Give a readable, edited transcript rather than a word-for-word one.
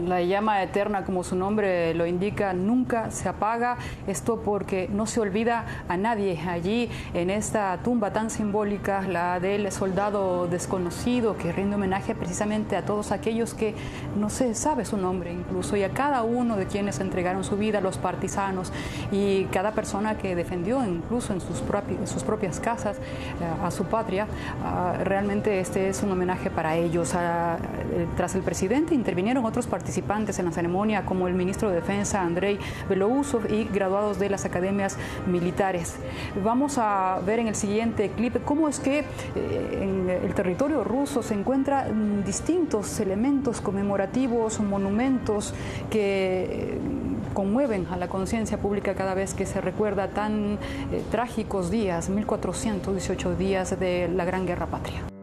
La llama eterna, como su nombre lo indica, nunca se apaga. Esto porque no se olvida a nadie. Allí, en esta tumba tan simbólica, la del soldado desconocido, que rinde homenaje precisamente a todos aquellos que no se sabe su nombre incluso, y a cada uno de quienes entregaron su vida, los partisanos, y cada persona que defendió incluso en sus propias casas a su patria. Realmente este es un homenaje para ellos. Tras el presidente intervinieron otros participantes en la ceremonia, como el ministro de Defensa, Andrei Belousov, y graduados de las academias militares. Vamos a ver en el siguiente clip cómo es que en el territorio ruso se encuentran distintos elementos conmemorativos, monumentos que conmueven a la conciencia pública cada vez que se recuerda tan trágicos días, 1418 días de la Gran Guerra Patria.